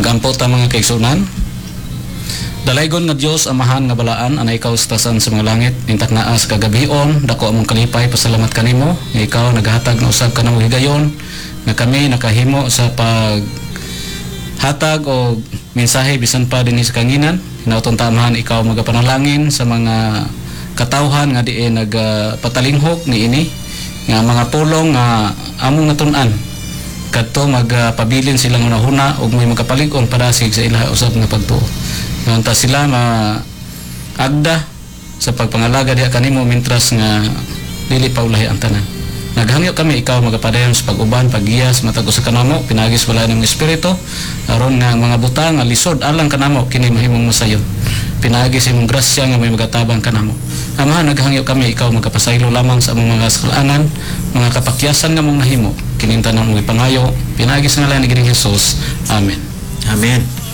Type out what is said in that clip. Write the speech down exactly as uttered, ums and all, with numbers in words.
Magampo ta mga kaigsunan. Dalaygon nga Dios amahan nga balaan anay ikaw stasan sa mga langit intak naa sa kagabion dako among kalipay pasalamat kanimo nga ikaw naghatag na usab kanang higayon nga kami nakahimo sa pag hatag o mensahe bisan pa dinhi sa kanginan. Hinauton tamahan ikaw magapanalangin sa mga katawhan nga diin nagpatalinghok ni ini nga mga pulong nga among natun-an kadto magpabilin silang unahuna ug may magapalig-on padasig sa ilaha usab nga pagtuo. Nanta sila ma agda sa pagpangalaga diha kanimo mintras nga dili pa ulahi ang tanan. Naghangyo kami ikaw magapadayon sa pag-uban, paggiyas matag usa kanamo pinagis wala ng espiritu aron nga mga butang nga lisod alang kanamo kini mahimong masayon. Pinagis imong grasya nga may magatabang kanamo. Amahan naghangyo kami ikaw magapasaylo lamang sa among mga kasalanan, mga kapakyasan nga mong nahimo kining tanan mong ipangayo pinagis nga lang ni Ginoong Hesus. Amen. Amen.